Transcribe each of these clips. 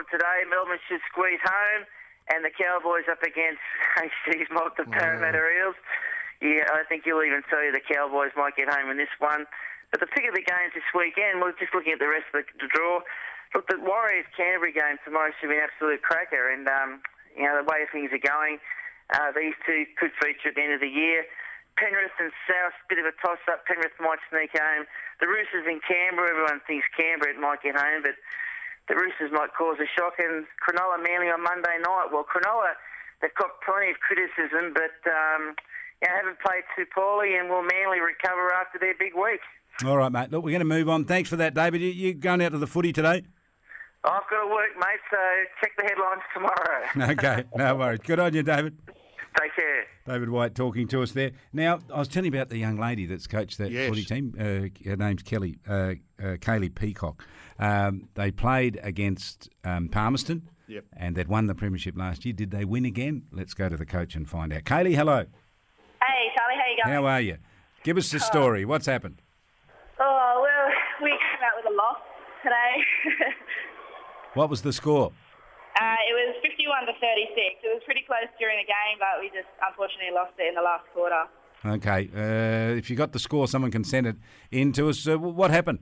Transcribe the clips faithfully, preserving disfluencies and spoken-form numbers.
on today. Melbourne should squeeze home, and the Cowboys up against H G's mob, the Parramatta Eels. Yeah, I think you'll even tell you the Cowboys might get home in this one. But the pick of the games this weekend, we're just looking at the rest of the, the draw. Look, the Warriors-Canterbury game tomorrow should be an absolute cracker, and um, you know the way things are going, uh, these two could feature at the end of the year. Penrith and South, bit of a toss-up. Penrith might sneak home. The Roosters in Canberra, everyone thinks Canberra might get home, but the Roosters might cause a shock. And Cronulla Manly on Monday night. Well, Cronulla, they've got plenty of criticism, but um, you know, haven't played too poorly, and will Manly recover after their big week? All right, mate. Look, we're going to move on. Thanks for that, David. You, you going out to the footy today? I've got to work, mate, so check the headlines tomorrow. Okay, no worries. Good on you, David. Take care. David White talking to us there. Now, I was telling you about the young lady that's coached that Yes. footy team. Uh, her name's Kelly, uh, uh, Kaylee Peacock. Um, they played against um, Palmerston, Yep. and they'd won the premiership last year. Did they win again? Let's go to the coach and find out. Kaylee, hello. Hey, Charlie, how you going? How are you? Give us the story. What's happened? Oh, well, we came out with a loss today. What was the score? uh, it was fifty-one to thirty-six. It was pretty close during the game, but we just unfortunately lost it in the last quarter. Okay. Uh, if you got the score, someone can send it in to us. Uh, what happened?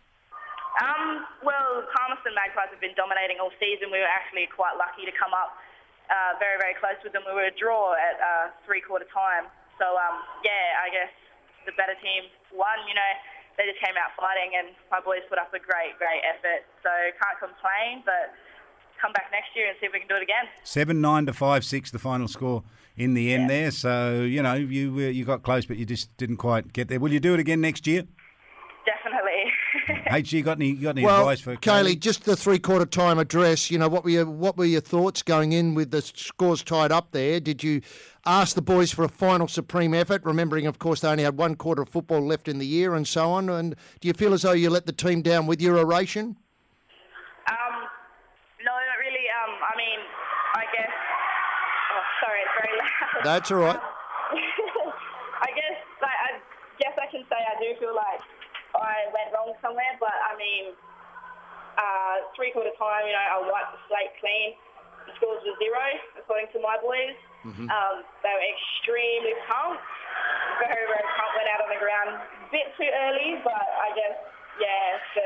Um, well, Palmerston Magpies have been dominating all season. We were actually quite lucky to come up uh, very, very close with them. We were a draw at uh, three-quarter time. So, um, yeah, I guess the better team won, you know. They just came out fighting, and my boys put up a great, great effort. So can't complain, but come back next year and see if we can do it again. Seven nine to five six, the final score in the end Yeah. there. So you know you uh, you got close, but you just didn't quite get there. Will you do it again next year? Definitely. H G, got any you got any Well, advice for Kaylee, just the three-quarter time address, you know, what were your, what were your thoughts going in with the scores tied up there? Did you ask the boys for a final supreme effort, remembering, of course, they only had one quarter of football left in the year and so on? And do you feel as though you let the team down with your oration? Um, no, not really. Um, I mean, I guess. Oh, sorry, it's very loud. That's all right. I guess, like, I guess I can say I do feel like I went wrong somewhere, but I mean, uh, three quarter time, you know, I wiped the slate clean. The scores were zero, according to my boys. Mm-hmm. Um, they were extremely pumped. Very, very pumped. Went out on the ground a bit too early, but I guess, yeah, so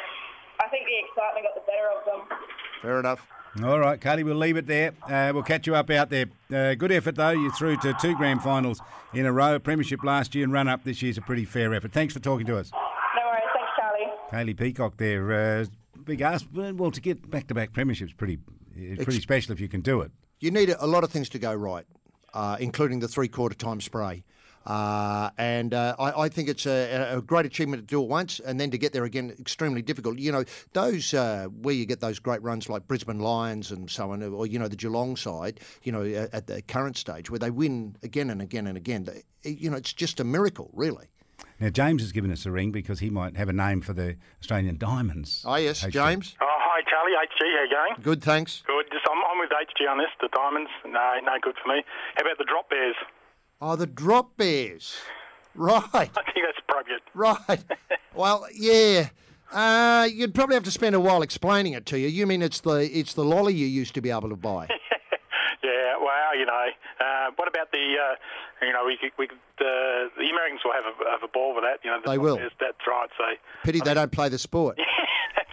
I think the excitement got the better of them. Fair enough. All right, Kaylee, we'll leave it there. Uh, we'll catch you up out there. Uh, good effort, though. You're through to two grand finals in a row. Premiership last year and run up this year's a pretty fair effort. Thanks for talking to us. No worries. Thanks, Charlie. Kaylee Peacock there. Uh, big ask. Well, to get back-to-back premierships pretty, it's pretty special if you can do it. You need a lot of things to go right, uh, including the three-quarter time spray. Uh, and uh, I, I think it's a, a great achievement to do it once and then to get there again, extremely difficult. You know, those uh, where you get those great runs like Brisbane Lions and so on, or, you know, the Geelong side, you know, at the current stage where they win again and again and again. They, you know, it's just a miracle, really. Now, James has given us a ring because he might have a name for the Australian Diamonds. Oh, yes, H G. James. Oh, hi, Charlie. H G, how you going? Good, thanks. Good. Just, I'm, I'm with H G on this. The Diamonds, no, no good for me. How about the Drop Bears? Oh, the Drop Bears. Right, I think that's appropriate. right. Well, yeah. Uh, you'd probably have to spend a while explaining it to you. You mean it's the it's the lolly you used to be able to buy? Yeah, well, you know, uh, what about the, uh, you know, we could, we could, uh, the Americans will have a, have a ball with that. You know, the They will. Bears, that's right. So Pity they don't play the sport. that's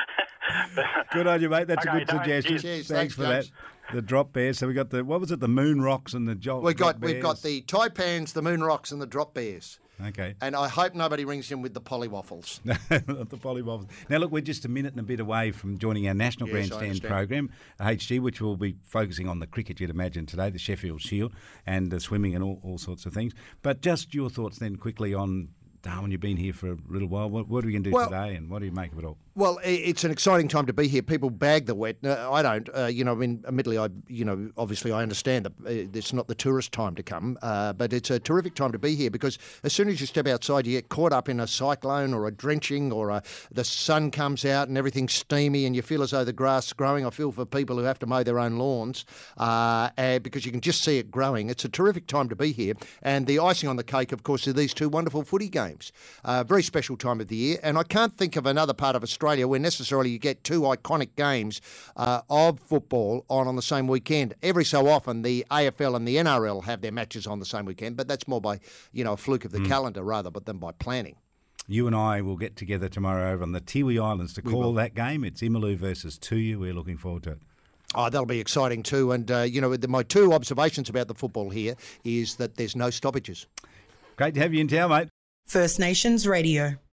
right. Good on you, mate. That's Okay, a good no, suggestion. cheers. Thanks, Thanks, for James. that. The Drop Bears. So we got the, what was it, the Moon Rocks and the jo- We've got Drop we've got Bears? the Taipans, the Moon Rocks, and the Drop Bears. Okay. And I hope nobody rings in with the Polywaffles. the Polywaffles. Now, look, we're just a minute and a bit away from joining our National Yes, I Grandstand understand. program, H G, which will be focusing on the cricket, you'd imagine, today, the Sheffield Shield, and uh, swimming and all, all sorts of things. But just your thoughts then quickly on Darwin. You've been here for a little while. What, what are we going to do Well- today, and what do you make of it all? Well, i- it's an exciting time to be here. People bag the wet. Uh, I don't. Uh, you know, I mean, admittedly, I, you know, obviously, I understand that uh, it's not the tourist time to come, uh, but it's a terrific time to be here because as soon as you step outside, you get caught up in a cyclone or a drenching or a, the sun comes out and everything's steamy and you feel as though the grass is growing. I feel for people who have to mow their own lawns uh, uh, because you can just see it growing. It's a terrific time to be here. And the icing on the cake, of course, are these two wonderful footy games. Uh, very special time of the year. And I can't think of another part of Australia Australia where necessarily you get two iconic games uh, of football on on the same weekend. Every so often, the A F L and the N R L have their matches on the same weekend, but that's more by, you know, a fluke of the mm. calendar rather but than by planning. You and I will get together tomorrow over on the Tiwi Islands to call that game. It's Imaloo versus Tuyu. We're looking forward to it. Oh, that'll be exciting too. And, uh, you know, the, my two observations about the football here is that there's no stoppages. Great to have you in town, mate. First Nations Radio.